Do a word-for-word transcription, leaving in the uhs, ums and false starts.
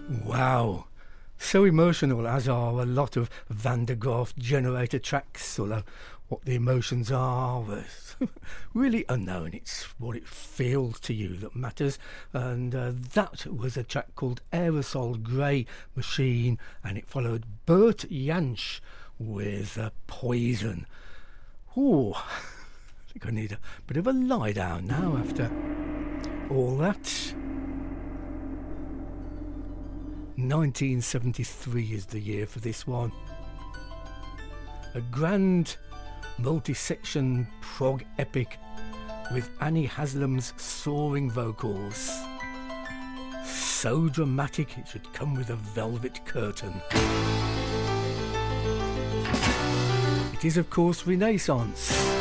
Wow. So emotional, as are a lot of Van der Graaf generator tracks, although what the emotions are is really unknown. It's what it feels to you that matters. And uh, that was a track called Aerosol Grey Machine, and it followed Bert Jansch with uh, Poison. Ooh, I think I need a bit of a lie down now after all that. nineteen seventy-three is the year for this one. A grand multi-section prog epic with Annie Haslam's soaring vocals. So dramatic it should come with a velvet curtain. It is, of course, Renaissance.